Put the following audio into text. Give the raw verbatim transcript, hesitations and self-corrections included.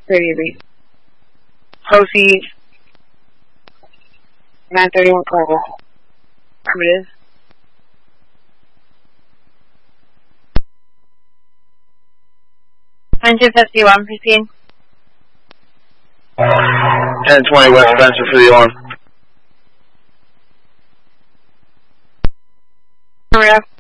Baby. Proceed. nine thirty-one Cargo. Who it is? one fifty-one, fifteen. ten twenty West Spencer for the alarm. Hurry up.